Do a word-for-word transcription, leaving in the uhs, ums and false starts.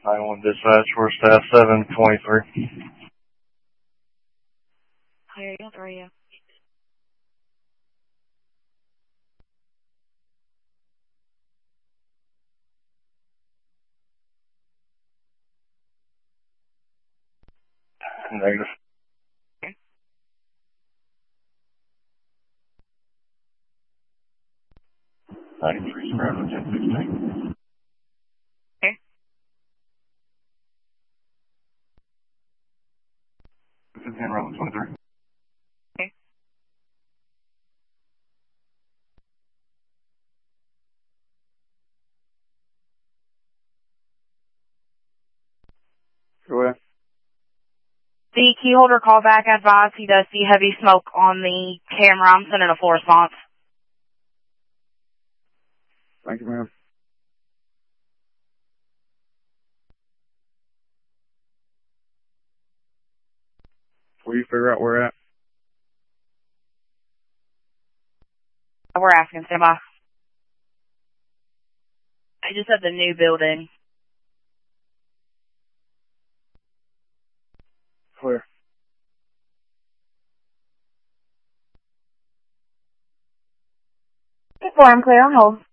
nine one dispatch, we're staff seven twenty-three. Clear, you are you? Negative. ninety-three, Bravo ten sixteen. Okay. This is ten, Bravo twenty-three. Okay. Go ahead. The key holder callback advised he does see heavy smoke on the camera. I'm sending a full response. Thank you, ma'am. Will you figure out where we're at? We're asking, stand by. I just said the new building. Clear. four, I'm clear on hold.